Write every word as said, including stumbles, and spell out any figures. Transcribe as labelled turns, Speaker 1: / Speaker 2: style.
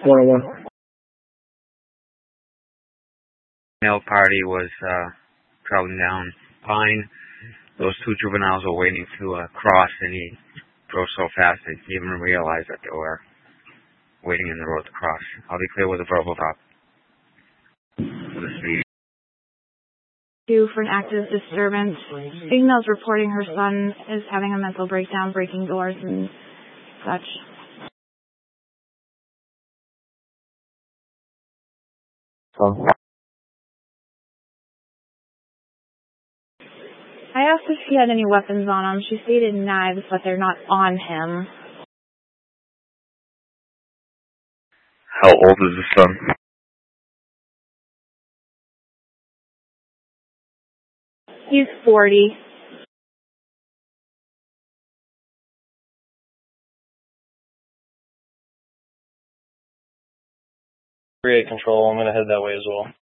Speaker 1: one oh one.
Speaker 2: Male party was uh, traveling down Pine. Those two juveniles were waiting to uh, cross, and he drove so fast they didn't even realize that they were waiting in the road to cross. I'll be clear with a verbal stop. For the speed.
Speaker 3: Due for an active disturbance. Female's reporting her son is having a mental breakdown, breaking doors and such.
Speaker 1: So.
Speaker 3: I asked if she had any weapons on him. She stated knives, but they're not on him.
Speaker 1: How old is the son?
Speaker 3: He's forty.
Speaker 4: three eight control, I'm going to head that way as well.